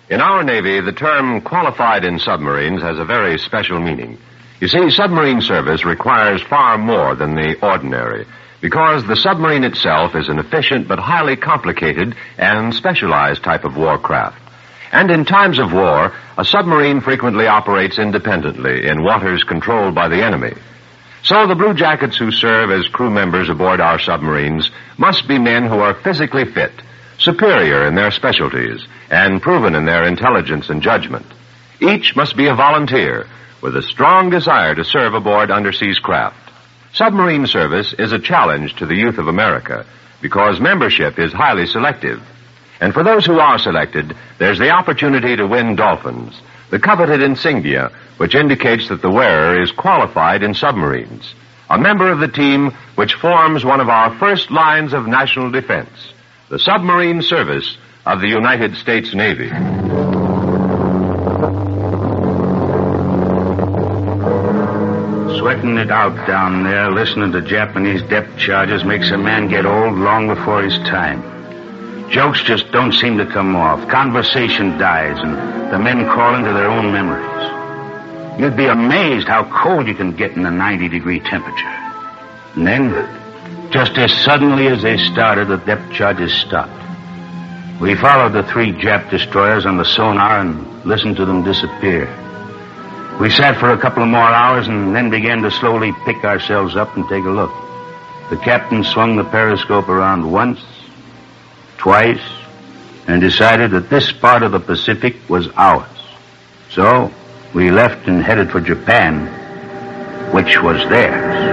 In our Navy, the term qualified in submarines has a very special meaning. You see, submarine service requires far more than the ordinary, because the submarine itself is an efficient but highly complicated and specialized type of warcraft. And in times of war, a submarine frequently operates independently in waters controlled by the enemy. So the Blue Jackets who serve as crew members aboard our submarines must be men who are physically fit, superior in their specialties, and proven in their intelligence and judgment. Each must be a volunteer with a strong desire to serve aboard undersea craft. Submarine service is a challenge to the youth of America because membership is highly selective. And for those who are selected, there's the opportunity to win dolphins, the coveted insignia which indicates that the wearer is qualified in submarines, a member of the team which forms one of our first lines of national defense, the submarine service of the United States Navy. Sweating it out down there, listening to Japanese depth charges makes a man get old long before his time. Jokes just don't seem to come off. Conversation dies, and the men crawl into their own memories. You'd be amazed how cold you can get in a 90-degree temperature. And then, just as suddenly as they started, the depth charges stopped. We followed the 3 Jap destroyers on the sonar and listened to them disappear. We sat for a couple of more hours and then began to slowly pick ourselves up and take a look. The captain swung the periscope around once, twice, and decided that this part of the Pacific was ours. So we left and headed for Japan, which was theirs.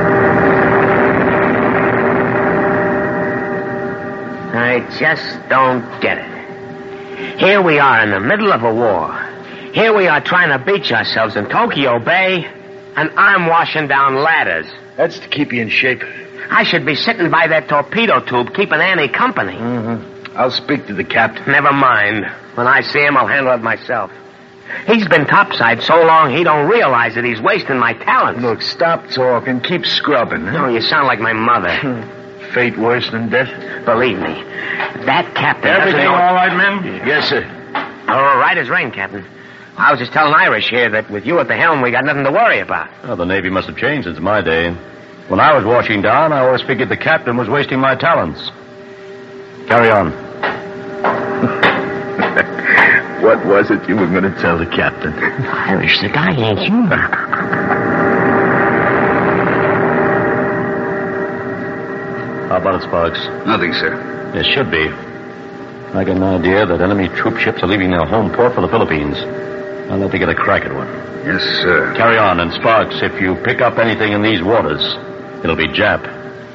I just don't get it. Here we are in the middle of a war. Here we are trying to beach ourselves in Tokyo Bay, and I'm washing down ladders. That's to keep you in shape. I should be sitting by that torpedo tube keeping Annie company. Mm-hmm. I'll speak to the captain. Never mind. When I see him, I'll handle it myself. He's been topside so long he don't realize that he's wasting my talents. Look, stop talking. Keep scrubbing. Huh? No, you sound like my mother. Fate worse than death? Believe me, that captain Everything all right, men? Yes, sir. All right as rain, Captain. I was just telling Irish here that with you at the helm, we got nothing to worry about. Well, the Navy must have changed since my day. When I was washing down, I always figured the captain was wasting my talents. Carry on. What was it you were going to tell the captain? Irish, the guy ain't human. How about it, Sparks? Nothing, sir. It should be. I got an idea that enemy troop ships are leaving their home port for the Philippines. I'll let they get a crack at one. Yes, sir. Carry on, and Sparks, if you pick up anything in these waters, it'll be Jap.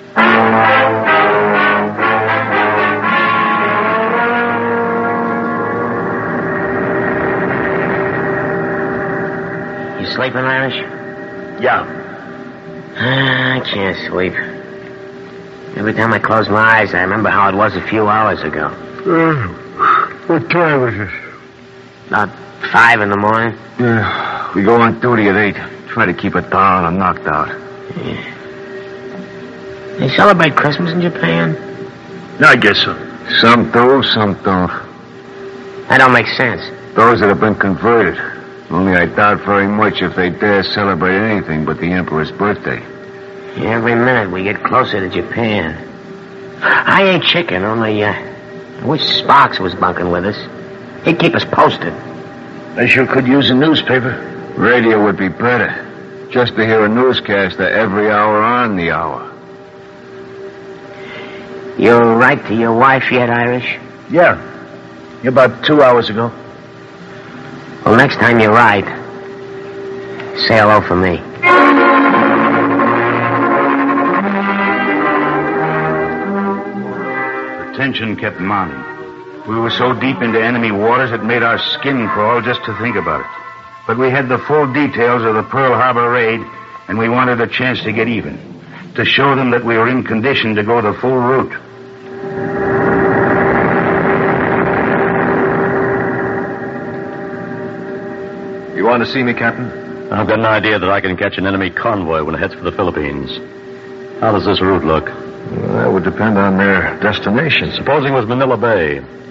You sleeping, Irish? Yeah. I can't sleep. Every time I close my eyes, I remember how it was a few hours ago. What time is it? About 5 in the morning. Yeah. We go on duty at 8. Try to keep it down or knocked out. Yeah. They celebrate Christmas in Japan? I guess so. Some do, some don't. That don't make sense. Those that have been converted. Only I doubt very much if they dare celebrate anything but the Emperor's birthday. Every minute we get closer to Japan. I ain't chicken, only I wish Sparks was bunking with us. He'd keep us posted. They sure could use a newspaper. Radio would be better. Just to hear a newscaster every hour on the hour. You write to your wife yet, Irish? Yeah. About 2 hours ago. Well, next time you write, say hello for me. The tension kept mounting. We were so deep into enemy waters it made our skin crawl just to think about it. But we had the full details of the Pearl Harbor raid, and we wanted a chance to get even, to show them that we were in condition to go the full route. You want to see me, Captain? I've got an idea that I can catch an enemy convoy when it heads for the Philippines. How does this route look? Well, that would depend on their destination. Supposing it was Manila Bay.